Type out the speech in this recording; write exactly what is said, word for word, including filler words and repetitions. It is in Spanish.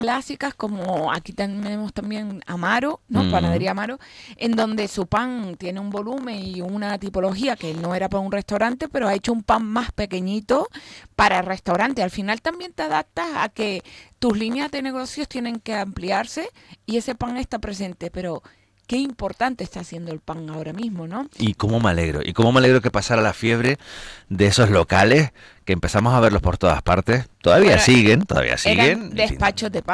clásicas, como aquí tenemos también Amaro, ¿no? Mm. Panadería Amaro, en donde su pan tiene un volumen y una tipología que no era para un restaurante, pero ha hecho un pan más pequeñito para el restaurante. Al final también te adaptas a que tus líneas de negocios tienen que ampliarse y ese pan está presente, pero qué importante está haciendo el pan ahora mismo, ¿no? Y cómo me alegro, y cómo me alegro que pasara la fiebre de esos locales, que empezamos a verlos por todas partes. Todavía Bueno, siguen, todavía eran siguen. En fin, despachos de pan.